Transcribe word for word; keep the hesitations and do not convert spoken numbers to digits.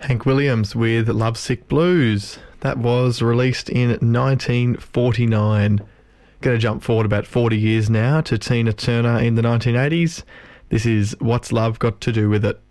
Hank Williams with Lovesick Blues. That was released in nineteen forty-nine. Going to jump forward about forty years now to Tina Turner in the nineteen eighties. This is What's Love Got to Do With It?